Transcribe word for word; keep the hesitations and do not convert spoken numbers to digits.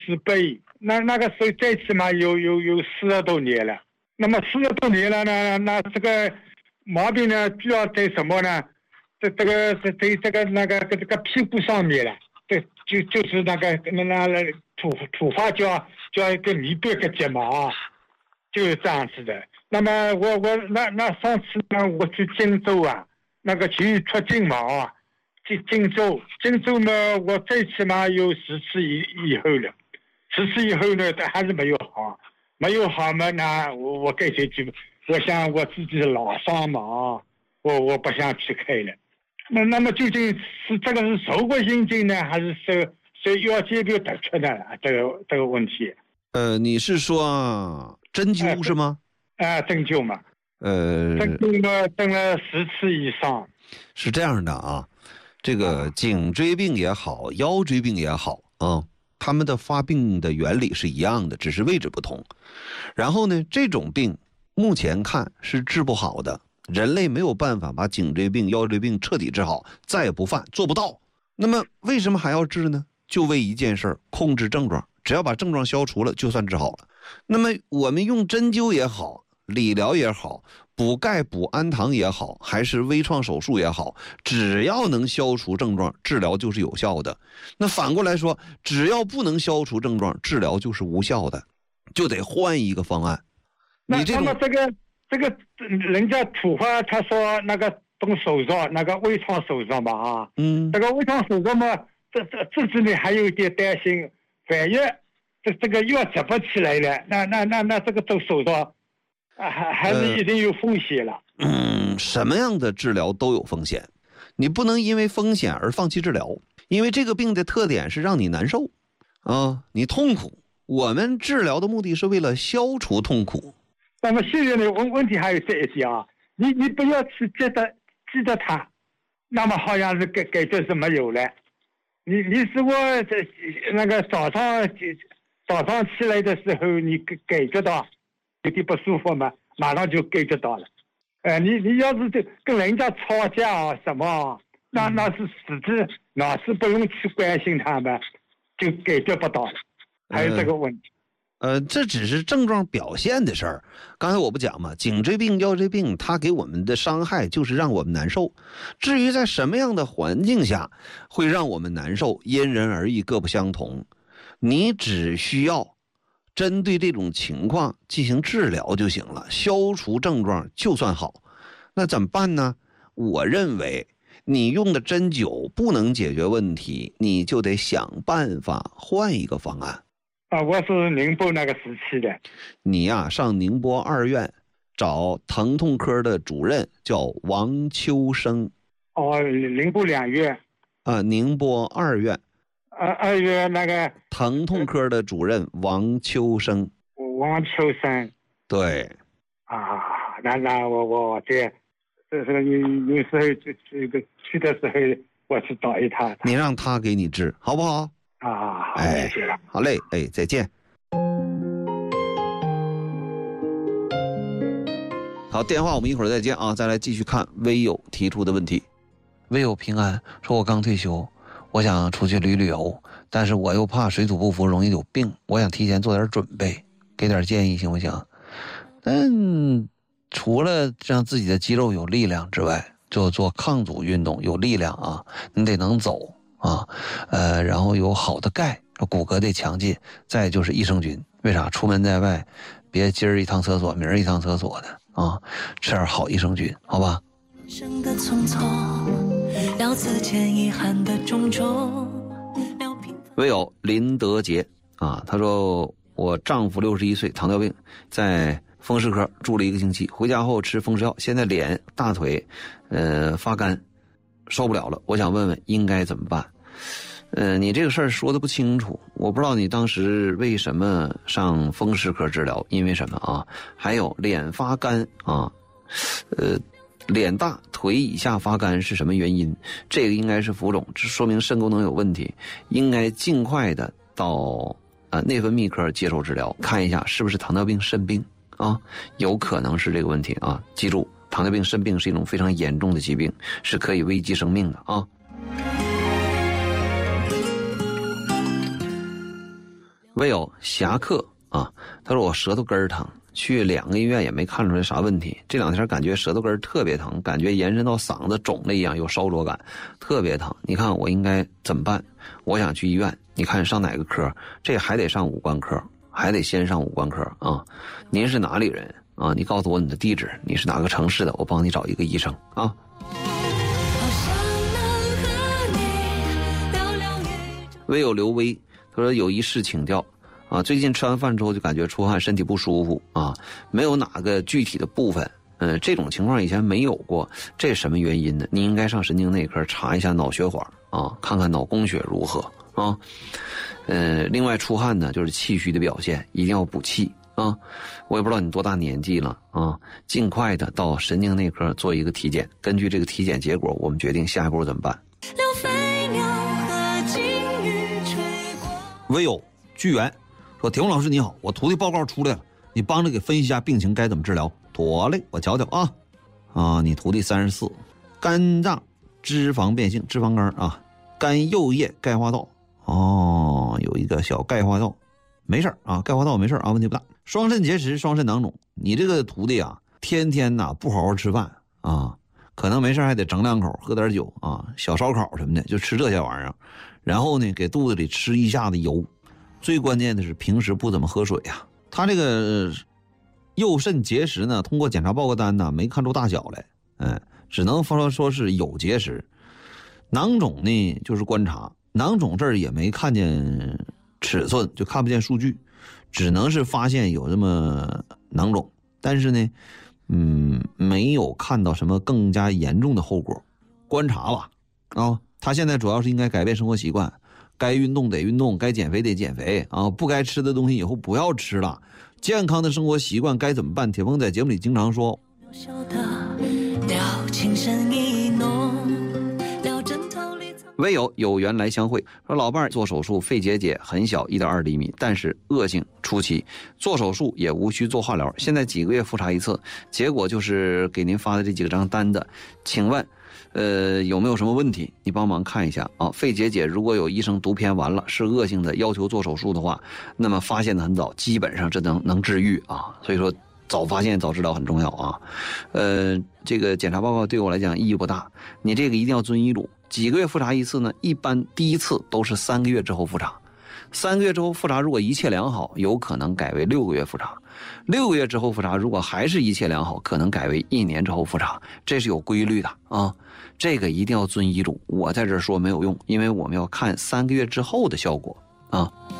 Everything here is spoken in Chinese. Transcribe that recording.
十八亿，那那个时候最起码有有有四十多年了。那么四十多年了呢，那这个毛病呢，主要在什么呢？这这个在在这个那个这个屁股上面了，对，就就是那个那那那土土发叫叫一个弥半个睫毛，就是这样子的。那么我我那那上次呢，我去荆州啊，那个去出金毛啊，去荆州，荆州呢，我最起码有十次以以后了，十次以后呢，它还是没有好，没有好嘛，那我我干脆就，我想我自己老伤嘛，我我不想去开了。那那么究竟是这个是受过阴茎呢，还是受受腰间盘突出的这个这个问题？ 呃，你是说针灸、呃、是吗？ 啊，针灸嘛， 呃， 针灸嘛，针了十次以上。 是这样的啊，这个颈椎病也好，腰椎病也好啊，他们的发病的原理是一样的，只是位置不同。然后呢，这种病目前看是治不好的，人类没有办法把颈椎病、腰椎病彻底治好，再也不犯，做不到。那么为什么还要治呢？就为一件事，控制症状，只要把症状消除了，就算治好了。那么我们用针灸也好，理疗也好，补钙补氨糖也好，还是微创手术也好，只要能消除症状，治疗就是有效的。那反过来说，只要不能消除症状，治疗就是无效的，就得换一个方案。 你这那么这个这个人家土话他说那个动手术，那个微创手术嘛啊， 嗯， 这个微创手术嘛，这这这这里还有一点担心，万一这这个药接不起来了，那那那那这个做手术啊，还还是一定有风险了。 嗯，什么样的治疗都有风险，你不能因为风险而放弃治疗，因为这个病的特点是让你难受啊，你痛苦。我们治疗的目的是为了消除痛苦。 那么现在的问问题还有这一点啊，你你不要去记得记得它，那么好像是感感觉是没有了。你你如果这那个早上早上起来的时候，你感觉到有点不舒服嘛，马上就感觉到了。呃，你你要是这跟人家吵架啊什么，那那是实质老是不用去关心他们，就感觉不到了。还有这个问题。 呃，这只是症状表现的事儿。刚才我不讲嘛，颈椎病、腰椎病，它给我们的伤害就是让我们难受。至于在什么样的环境下会让我们难受，因人而异，各不相同。你只需要针对这种情况进行治疗就行了，消除症状就算好。那怎么办呢？我认为你用的针灸不能解决问题，你就得想办法换一个方案。 啊，我是宁波那个时期的。 你呀、啊，上宁波二院找疼痛科的主任叫王秋生。 哦，宁波两院。 啊，宁波二院。 二二院那个疼痛科的主任王秋生。 王秋生。 对。 啊，那那我我这这这个有有时候就这个去的时候，我去找一趟。 你让他给你治，好不好？ 啊， 哎，好嘞，哎，再见。好，电话我们一会儿再见啊，再来继续看微友提出的问题。微友平安说，我刚退休，我想出去旅旅游，但是我又怕水土不服，容易有病，我想提前做点准备，给点建议行不行？但除了让自己的肌肉有力量之外，就做抗阻运动，有力量啊，你得能走啊，呃，然后有好的钙，骨骼得强劲，再就是益生菌。为啥？出门在外，别今儿一趟厕所，明儿一趟厕所的啊，吃点好益生菌，好吧？生的匆匆，聊此前遗憾的种种。唯有林德杰啊，他说我丈夫六十一岁，糖尿病，在风湿科住了一个星期，回家后吃风湿药，现在脸、大腿，呃，发干。受不了了，我想问问应该怎么办？呃，你这个事儿说的不清楚，我不知道你当时为什么上风湿科治疗，因为什么啊？还有脸发干啊，呃，脸大腿以下发干是什么原因？这个应该是浮肿，这说明肾功能有问题，应该尽快的到呃内分泌科接受治疗，看一下是不是糖尿病肾病啊？有可能是这个问题啊，记住。糖尿病肾病是一种非常严重的疾病，是可以危及生命的啊。 唯有侠客啊，他说我舌头根儿疼，去两个医院也没看出来啥问题，这两天感觉舌头根儿特别疼，感觉延伸到嗓子肿了一样，有烧灼感，特别疼。你看我应该怎么办？我想去医院，你看上哪个科？这还得上五官科，还得先上五官科啊。您是哪里人啊？你告诉我你的地址，你是哪个城市的，我帮你找一个医生啊。唯有刘威，他说有一事请教啊，最近吃完饭之后就感觉出汗，身体不舒服啊，没有哪个具体的部分，嗯、呃，这种情况以前没有过，这是什么原因呢？你应该上神经内科查一下脑血管啊，看看脑供血如何啊。呃，另外出汗呢，就是气虚的表现，一定要补气啊。我也不知道你多大年纪了啊，尽快的到神经内科做一个体检，根据这个体检结果，我们决定下一步怎么办。唯有巨源说：“铁红老师你好，我徒弟报告出来了，你帮着给分析一下病情该怎么治疗。”妥嘞，我瞧瞧啊。啊，你徒弟三十四，肝脏脂肪变性，脂肪肝啊，肝右叶钙化道，哦，有一个小钙化道，没事啊，钙化道没事啊，问题不大。双肾结石、双肾囊肿，你这个徒弟啊，天天呐不好好吃饭啊，可能没事还得整两口，喝点酒啊，小烧烤什么的，就吃这些玩意儿。然后呢，给肚子里吃一下子油，最关键的是平时不怎么喝水呀、啊。他这个右肾结石呢，通过检查报告单呢，没看出大小来，嗯，只能说说是有结石。囊肿呢，就是观察，囊肿这儿也没看见尺寸，就看不见数据，只能是发现有这么囊肿，但是呢，嗯，没有看到什么更加严重的后果，观察吧，啊。他现在主要是应该改变生活习惯，该运动得运动，该减肥得减肥啊，不该吃的东西以后不要吃了。健康的生活习惯该怎么办？铁峰在节目里经常说。唯有有缘来相会，说老伴儿做手术，肺结节很小 一点二 厘米，但是恶性初期，做手术也无需做化疗，现在几个月复查一次，结果就是给您发的这几个张单子，请问呃，有没有什么问题？你帮忙看一下啊。肺结节如果有医生读偏完了，是恶性的，要求做手术的话，那么发现的很早，基本上这能能治愈啊。所以说早发现早治疗很重要啊。呃，这个检查报告对我来讲意义不大，你这个一定要遵医嘱。几个月复查一次呢？一般第一次都是三个月之后复查。三个月之后复查，如果一切良好，有可能改为六个月复查；六个月之后复查，如果还是一切良好，可能改为一年之后复查。这是有规律的啊，这个一定要遵医嘱。我在这说没有用，因为我们要看三个月之后的效果啊。